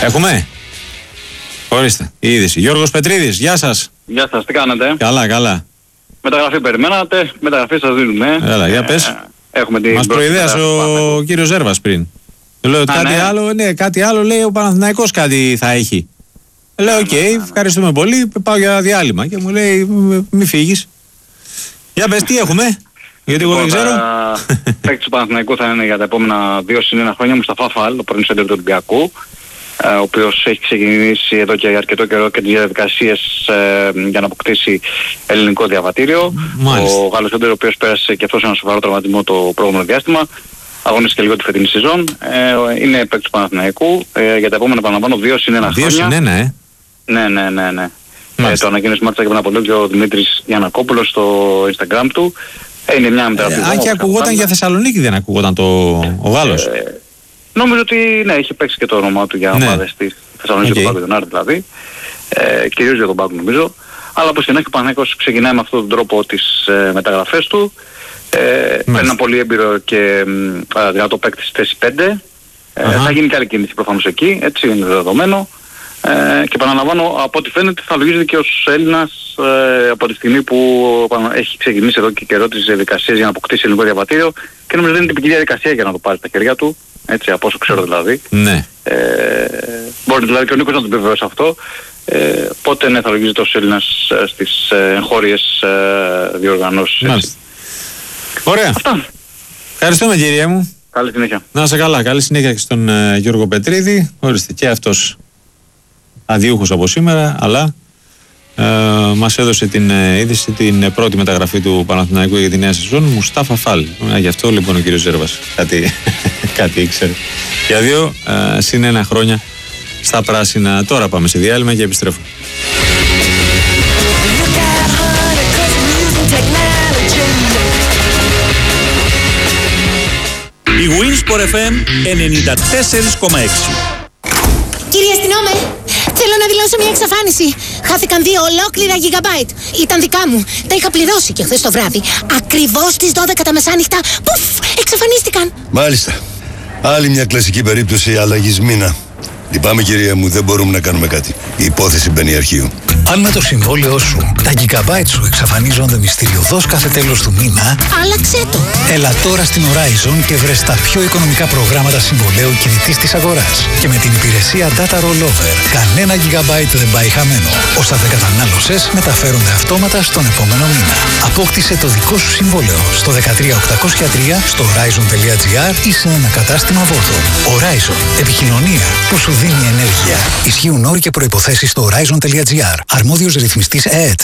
Έχουμε. Ορίστε, η είδηση. Γιώργος Πετρίδης, γεια σας. Γεια σας, τι κάνετε? Καλά, καλά. Μεταγραφή περιμένατε, μεταγραφή σας δίνουμε. Έλα, για πες. Έχουμε την μας προειδέασε ο κύριος Ζέρβας πριν. Λέω ότι κάτι άλλο, κάτι άλλο λέει ο Παναθηναϊκός κάτι θα έχει. Λέω οκ, ευχαριστούμε πολύ, πάω για διάλειμμα. Και μου λέει μη φύγεις. Για πες, τι έχουμε? Γιατί εγώ δεν ξέρω. Παίκτης του Παναθηναϊκού θα είναι για τα επόμενα 2-1 χρόνια Μουσταφά Φαλ, ο πρώην σέντερ του Ολυμπιακού, ο οποίος έχει ξεκινήσει εδώ και αρκετό καιρό και τις διαδικασίες για να αποκτήσει ελληνικό διαβατήριο. Μάλιστα. Ο Γάλλος σέντερ, ο οποίος πέρασε και αυτός ένα σοβαρό τραυματισμό το προηγούμενο διάστημα, αγωνίστηκε λίγο τη φετινή σεζόν, είναι παίκτης του Παναθηναϊκού για τα επόμενα επαναλαμβάνω 2-1 χρόνια. 2-1, Ναι. Το ανακοίνωση μάλιστα και πριν από λίγο και ο Δημήτρης Γιαννακόπουλος στο Instagram του. Είναι μια μεταγραφή. Αν και ακουγόταν για Θεσσαλονίκη, δεν ακουγόταν ο Γάλλος. Νομίζω ότι ναι, έχει παίξει και το όνομά του για ομάδες της Θεσσαλονίκη και τον Πάγκο Ιωνάρη δηλαδή. Κυρίως για τον Πάγκο νομίζω. Αλλά όπως και να έχει ο Παναθηναϊκός ξεκινάει με αυτόν τον τρόπο τις μεταγραφές του. Ένα πολύ έμπειρο και δυνατό παίκτη στη θέση 5. Θα γίνει και άλλη κίνηση προφανώς εκεί, έτσι είναι δεδομένο. Και επαναλαμβάνω, από ό,τι φαίνεται θα λογίζεται και ως Έλληνας από τη στιγμή που έχει ξεκινήσει εδώ και καιρό τις διαδικασίες για να αποκτήσει ελληνικό διαβατήριο και νομίζω δεν είναι τυπική διαδικασία για να το πάρει στα χέρια του, έτσι από όσο ξέρω δηλαδή. Ναι. Μπορεί δηλαδή και ο Νίκος να το επιβεβαιώσει αυτό. Οπότε ναι, θα λογίζεται ως Έλληνας στις εγχώριες διοργανώσεις. Ωραία. Αυτά. Ευχαριστούμε κυρία μου. Καλή συνέχεια. Να είσαι καλά. Καλή συνέχεια και στον Γιώργο Πετρίδη. Ορίστε και αυτός αδιούχος από σήμερα, αλλά μας έδωσε την είδηση, την πρώτη μεταγραφή του Παναθηναϊκού για τη νέα σεζόν, Μουστάφα Φαλ. Γι' αυτό λοιπόν ο κύριος Ζέρβας κάτι ήξερε. Για 2 συν 1 χρόνια στα πράσινα. Τώρα πάμε σε διάλειμμα και επιστρέφουμε. Η Winsport FM 94,6. Κύριε αστυνόμε, θέλω να δηλώσω μια εξαφάνιση. Χάθηκαν 2 ολόκληρα gigabyte. Ήταν δικά μου. Τα είχα πληρώσει και χθες το βράδυ. Ακριβώς στις 12 τα μεσάνυχτα. Πουφ! Εξαφανίστηκαν. Μάλιστα. Άλλη μια κλασική περίπτωση αλλαγής μήνα. Λυπάμαι κυρία μου, δεν μπορούμε να κάνουμε κάτι. Η υπόθεση μπαίνει αρχείο. Αν με το συμβόλαιό σου τα gigabyte σου εξαφανίζονται μυστηριωδώς κάθε τέλος του μήνα, άλλαξε το. Έλα τώρα στην Horizon και βρες τα πιο οικονομικά προγράμματα συμβολαίου κινητής της αγοράς. Και με την υπηρεσία Data Rollover, κανένα gigabyte δεν πάει χαμένο. Όσα δεν κατανάλωσες μεταφέρονται αυτόματα στον επόμενο μήνα. Απόκτησε το δικό σου συμβόλαιο στο 13803 στο horizon.gr ή σε ένα κατάστημα Vodafone. Horizon. Επικοινωνία που σου δίνει ενέργεια. Ισχύουν όροι και προϋποθέσεις στο horizon.gr. Αρμόδιος ρυθμιστής ΕΕΤ.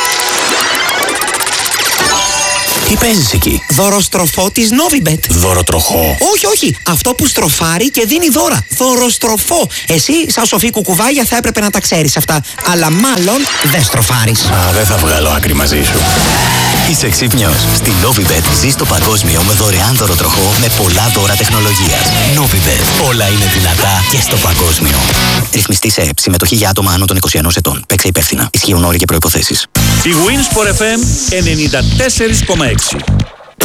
Τι παίζεις εκεί? Δωροστροφό της Novibet. Δωροτροχό? Όχι. Αυτό που στροφάρει και δίνει δώρα. Δωροστροφό. Εσύ, σαν σοφή κουκουβάγια, θα έπρεπε να τα ξέρεις αυτά. Αλλά μάλλον δεν στροφάρεις. Δεν θα βγάλω άκρη μαζί σου. Είσαι ξύπνιος. Στη Novibet ζεις το παγκόσμιο με δωρεάν δωροτροχό με πολλά δώρα τεχνολογίας. Novibet. Όλα είναι δυνατά και στο παγκόσμιο. Ρυθμιστής ΕΕΠ. Συμμετοχή για άτομα άνω των 21 ετών. Παίξε υπεύθυνα. Ισχύουν όροι και προϋποθέσεις. Η Winsport FM 94,6.